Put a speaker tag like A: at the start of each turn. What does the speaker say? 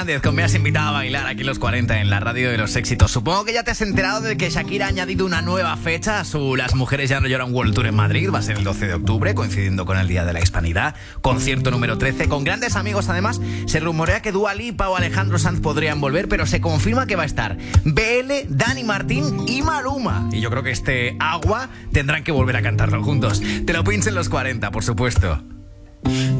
A: Fernández, con Me has invitado a bailar aquí los 40 en la radio de los éxitos. Supongo que ya te has enterado de que Shakira ha añadido una nueva fecha a su Las Mujeres Ya No Lloran World Tour en Madrid. Va a ser el 12 de octubre, coincidiendo con el Día de la Hispanidad. Concierto número 13, con grandes amigos además. Se rumorea que Dua Lipa o Alejandro Sanz podrían volver, pero se confirma que va a estar BL, Dani Martín y Maluma. Y yo creo que este Agua tendrán que volver a cantarlo juntos. Te lo pincho en los 40, por supuesto.